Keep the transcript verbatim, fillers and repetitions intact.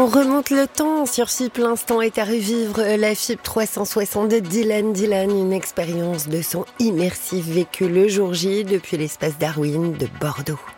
On remonte le temps sur F I P. L'instant est à revivre la F I P trois cent soixante de Dylan Dylan, une expérience de son immersif vécu le jour J depuis l'espace Darwin de Bordeaux.